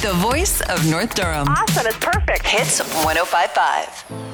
The voice of North Durham. Awesome. It's perfect. Hits 105.5.